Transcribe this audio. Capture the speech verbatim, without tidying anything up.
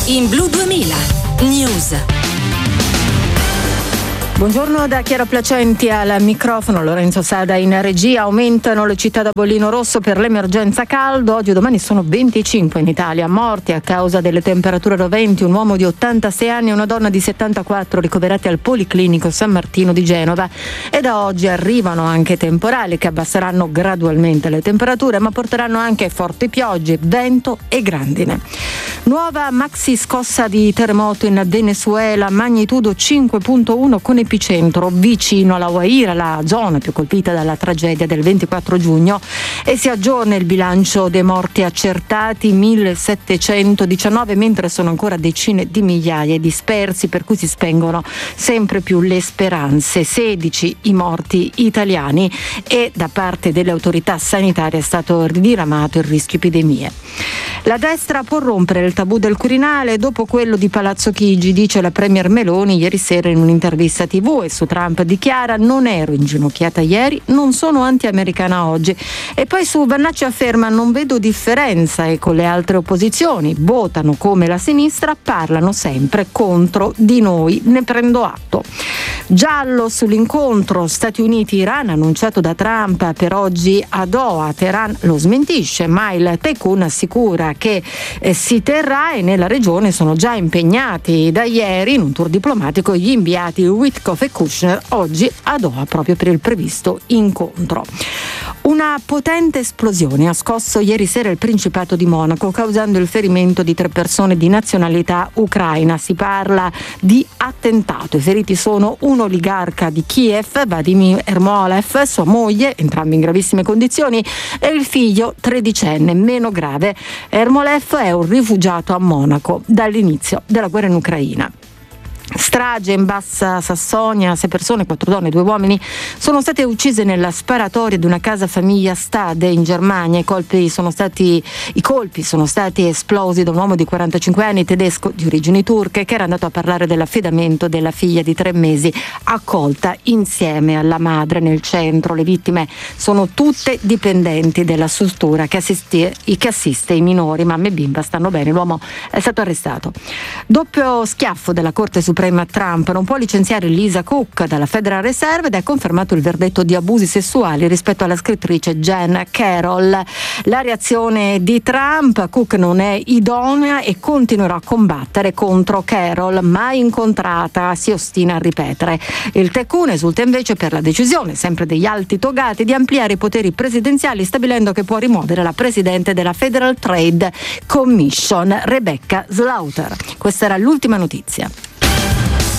In Blu duemila News. Buongiorno da Chiara Placenti al microfono, Lorenzo Sada in regia. Aumentano le città da bollino rosso per l'emergenza caldo. Oggi e domani sono venticinque in Italia morti a causa delle temperature roventi, un uomo di ottantasei anni e una donna di settantaquattro ricoverati al Policlinico San Martino di Genova. E da oggi arrivano anche temporali che abbasseranno gradualmente le temperature, ma porteranno anche forti piogge, vento e grandine. Nuova maxi scossa di terremoto in Venezuela, magnitudo cinque virgola uno con epicentro vicino alla Guaira, la zona più colpita dalla tragedia del ventiquattro giugno, e si aggiorna il bilancio dei morti accertati, millesettecentodiciannove, mentre sono ancora decine di migliaia dispersi, per cui si spengono sempre più le speranze. sedici i morti italiani e da parte delle autorità sanitarie è stato diramato il rischio epidemie. La destra può rompere il tabù del Quirinale dopo quello di Palazzo Chigi, dice la premier Meloni ieri sera in un'intervista tivù, e su Trump dichiara: non ero inginocchiata ieri, non sono anti-americana oggi. E poi su Vannacci afferma: non vedo differenza e con le altre opposizioni votano come la sinistra, parlano sempre contro di noi, ne prendo atto. Giallo sull'incontro Stati Uniti-Iran annunciato da Trump per oggi a Doha. Teheran lo smentisce, ma il tycoon assicura che eh, si terrà, e nella regione sono già impegnati da ieri in un tour diplomatico gli inviati Witkoff e Kushner oggi a Doha proprio per il previsto incontro. Una potente esplosione ha scosso ieri sera il Principato di Monaco, causando il ferimento di tre persone di nazionalità ucraina. Si parla di attentato. I feriti sono un oligarca di Kiev, Vadimir Ermolev, sua moglie, entrambi in gravissime condizioni, e il figlio tredicenne, meno grave. Ermolev è un rifugiato a Monaco dall'inizio della guerra in Ucraina. Strage in Bassa Sassonia, sei persone, quattro donne e due uomini sono state uccise nella sparatoria di una casa famiglia Stade in Germania. I colpi sono stati i colpi sono stati esplosi da un uomo di quarantacinque anni tedesco di origini turche che era andato a parlare dell'affidamento della figlia di tre mesi accolta insieme alla madre nel centro. Le vittime sono tutte dipendenti della struttura che assiste, che assiste i minori. Mamma e bimba stanno bene. L'uomo è stato arrestato. Doppio schiaffo della Corte Suprema. Trump non può licenziare Lisa Cook dalla Federal Reserve ed è confermato il verdetto di abusi sessuali rispetto alla scrittrice Jen Carroll. La reazione di Trump: Cook non è idonea e continuerà a combattere contro Carroll, mai incontrata, si ostina a ripetere. Il tycoon esulta invece per la decisione, sempre degli alti togati, di ampliare i poteri presidenziali, stabilendo che può rimuovere la presidente della Federal Trade Commission, Rebecca Slaughter. Questa era l'ultima notizia.